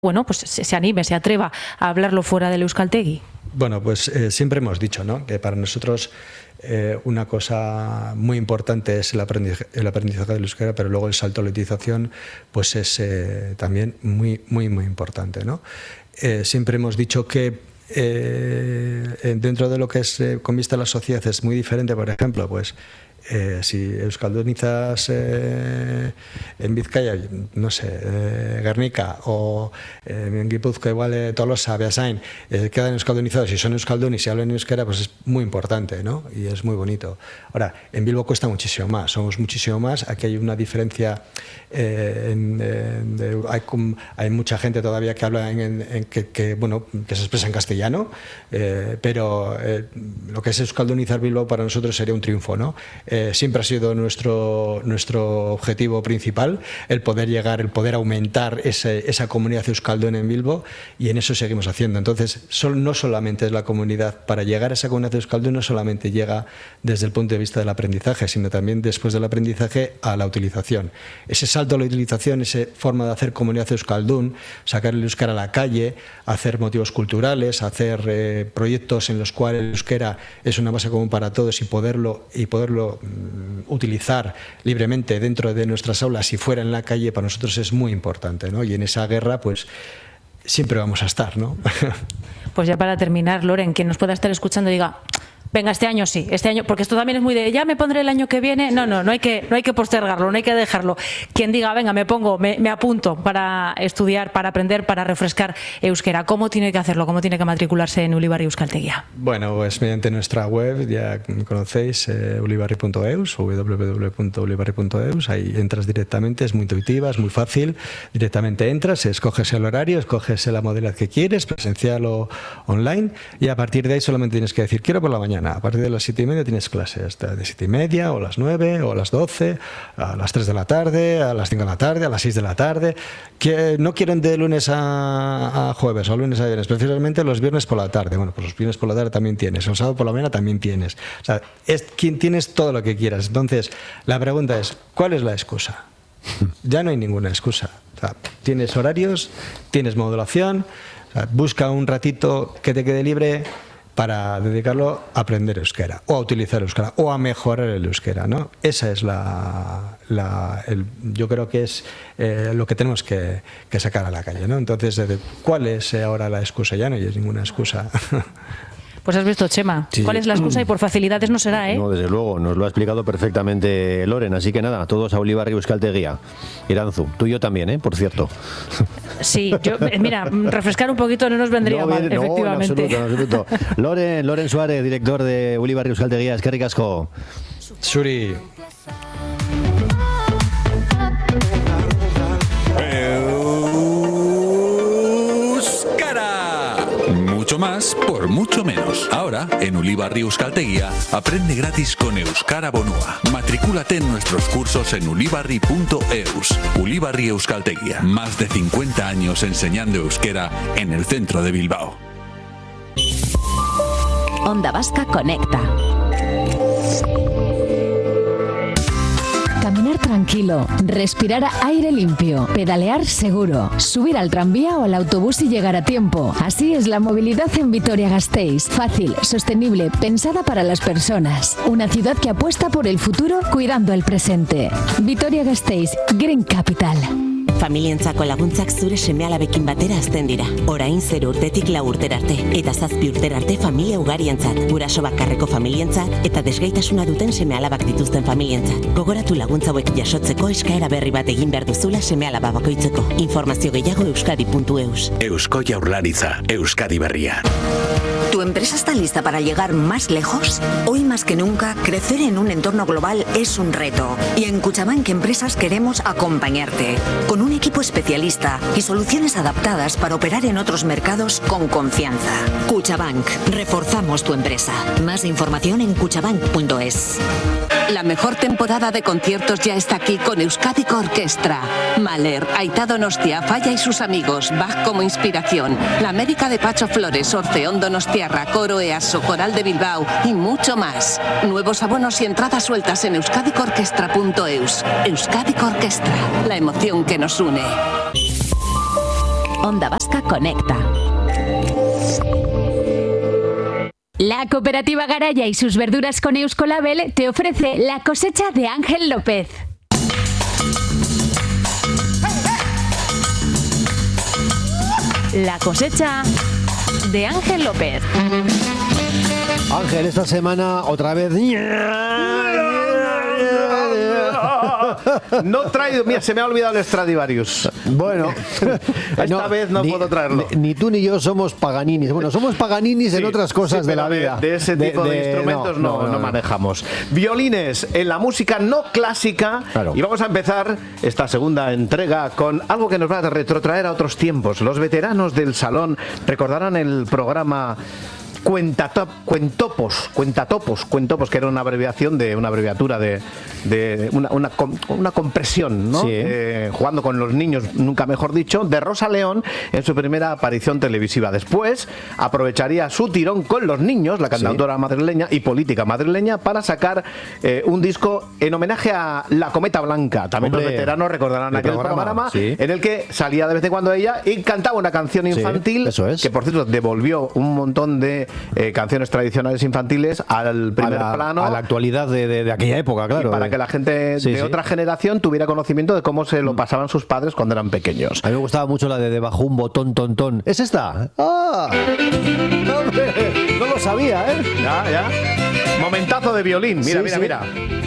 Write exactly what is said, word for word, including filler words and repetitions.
bueno, pues se, se anime, se atreva a hablarlo fuera del euskaltegi? Bueno, pues eh, siempre hemos dicho, ¿no?, que para nosotros eh, una cosa muy importante es el aprendizaje, el aprendizaje del euskera, pero luego el salto a la utilización pues es eh, también muy, muy, muy importante, ¿no? Eh, siempre hemos dicho que eh, dentro de lo que es eh, con vista a la sociedad es muy diferente, por ejemplo, pues Eh, si euskaldunizas eh, en Vizcaya, no sé, eh, Guernica, o eh, en Guipúzcoa igual eh, Tolosa, Beasain, eh, quedan euskaldunizados, si son euskaldunis y hablan euskera, pues es muy importante, ¿no? Y es muy bonito. Ahora, en Bilbo cuesta muchísimo más, somos muchísimo más, aquí hay una diferencia, eh, en, en, de, hay, hay mucha gente todavía que habla en, en, en que, que, bueno, que se expresa en castellano, eh, pero eh, lo que es euskaldunizar Bilbo para nosotros sería un triunfo, ¿no? Eh, siempre ha sido nuestro, nuestro objetivo principal, el poder llegar, el poder aumentar ese, esa comunidad euskaldun en Bilbo, y en eso seguimos haciendo. Entonces, sol, no solamente es la comunidad, para llegar a esa comunidad euskaldun no solamente llega desde el punto de vista del aprendizaje, sino también después del aprendizaje a la utilización. Ese salto a la utilización, esa forma de hacer comunidad euskaldun, sacar el euskera a la calle, hacer motivos culturales, hacer eh, proyectos en los cuales el euskera es una base común para todos y poderlo, y poderlo utilizar libremente dentro de nuestras aulas y fuera en la calle, para nosotros es muy importante, ¿no? Y en esa guerra pues siempre vamos a estar, ¿no? Pues ya para terminar, Loren, quien nos pueda estar escuchando diga: venga, este año sí, este año, porque esto también es muy de ya me pondré el año que viene. No, no, no hay que, no hay que postergarlo, no hay que dejarlo. Quien diga, venga, me pongo, me, me apunto para estudiar, para aprender, para refrescar euskera, ¿cómo tiene que hacerlo? ¿Cómo tiene que matricularse en Ulibarri Euskaltegia? Bueno, pues mediante nuestra web, ya conocéis, eh, ulibarri punto eus, doble u doble u doble u punto ulibarri punto eus, ahí entras directamente, es muy intuitiva, es muy fácil, directamente entras, escoges el horario, escoges la modalidad que quieres, presencial o online, y a partir de ahí solamente tienes que decir, quiero por la mañana. A partir de las siete y media tienes clases, de siete y media, o a las nueve, o a las doce, a las tres de la tarde, a las cinco de la tarde, a las seis de la tarde. Que no quieren de lunes a, a jueves o lunes a viernes, precisamente los viernes por la tarde. Bueno, pues los viernes por la tarde también tienes, el sábado por la mañana también tienes. O sea, es, tienes todo lo que quieras. Entonces, la pregunta es, ¿cuál es la excusa? Ya no hay ninguna excusa. O sea, tienes horarios, tienes modulación, o sea, busca un ratito que te quede libre para dedicarlo a aprender euskera, o a utilizar euskera, o a mejorar el euskera, ¿no? Esa es la, la el, yo creo que es eh, lo que tenemos que, que sacar a la calle, ¿no? Entonces, ¿cuál es ahora la excusa? Ya no hay ninguna excusa. Pues has visto, Chema, sí. ¿Cuál es la excusa? Y por facilidades no será, ¿eh? No, desde luego, nos lo ha explicado perfectamente Loren, así que nada, todos a Ulibarri Euskaltegia. Iranzu, tú y yo también, ¿eh? Por cierto. Sí, yo, mira, refrescar un poquito no nos vendría no, mal, no, efectivamente. En absoluto, en absoluto. Loren, Loren Suárez, director de Ulibarri Euskaltegia, eskerrik asko. Suri. Mucho más por mucho menos. Ahora, en Ulibarri Euskaltegia, aprende gratis con Euskara Bonua. Matricúlate en nuestros cursos en ulibarri punto eus. Ulibarri Euskaltegia, más de cincuenta años enseñando euskera en el centro de Bilbao. Onda Vasca Conecta. Caminar tranquilo, respirar aire limpio, pedalear seguro, subir al tranvía o al autobús y llegar a tiempo. Así es la movilidad en Vitoria-Gasteiz. Fácil, sostenible, pensada para las personas. Una ciudad que apuesta por el futuro cuidando el presente. Vitoria-Gasteiz, Green Capital. Familientzako laguntzak zure seme-alabekin batera hazten dira. Orain zero urtetik lau urtera arte, eta zazpi urtera arte familia ugarientzat, guraso bakarreko familientzat, eta desgaitasuna duten seme-alabak dituzten familientzat. Gogoratu laguntza hauek jasotzeko eskaera berri bat egin behar duzula seme-alaba bakoitzeko. Informazio gehiago euskadi puntu eus. Eusko Jaurlaritza, Euskadi Berria. ¿Tu empresa está lista para llegar más lejos? Hoy más que nunca, crecer en un entorno global es un reto. Y en Cuchabank Empresas queremos acompañarte. Con un equipo especialista y soluciones adaptadas para operar en otros mercados con confianza. Cuchabank, reforzamos tu empresa. Más información en cuchabank punto es. La mejor temporada de conciertos ya está aquí con Euskadiko Orkestra. Mahler, Aita Donostia, Falla y sus amigos, Bach como inspiración, La América de Pacho Flores, Orfeón Donostiarra, Coro Easo, Coral de Bilbao y mucho más. Nuevos abonos y entradas sueltas en euskadiko orkestra punto eus. Euskadiko Orkestra, la emoción que nos une. Onda Vasca Conecta. La cooperativa Garaya y sus verduras con Euskolabel te ofrece la cosecha de Ángel López. La cosecha de Ángel López. Ángel, esta semana otra vez... No he traído, mira, se me ha olvidado el Stradivarius. Bueno, esta no, vez no ni, puedo traerlo. Ni, ni tú ni yo somos paganinis. Bueno, somos paganinis sí, en otras cosas sí, de la de, vida. De ese tipo de, de, de instrumentos no, no, no, no manejamos. Violines en la música no clásica. Claro. Y vamos a empezar esta segunda entrega con algo que nos va a retrotraer a otros tiempos. Los veteranos del salón recordarán el programa Cuentatop, Cuentopos, Cuentatopos, Cuentopos, que era una abreviación de una abreviatura de, de una, una, una compresión, ¿no? Sí. Eh, jugando con los niños, nunca mejor dicho, de Rosa León en su primera aparición televisiva. Después aprovecharía su tirón con los niños, la cantautora sí. madrileña y política madrileña, para sacar eh, un disco en homenaje a La Cometa Blanca. También Hombre, los veteranos recordarán aquel programa, programa sí. en el que salía de vez en cuando ella y cantaba una canción infantil, sí, eso es. que por cierto devolvió un montón de Eh, canciones tradicionales infantiles al primer a la, plano, a la actualidad de, de, de aquella época, claro, y para de... que la gente sí, de sí. otra generación tuviera conocimiento de cómo se lo pasaban sus padres cuando eran pequeños. A mí me gustaba mucho la de debajo un botón tontón. ¿Es esta? ¡Ah! No, no lo sabía, ¿eh? Ya, ya. Momentazo de violín. Mira, sí, mira, sí. mira.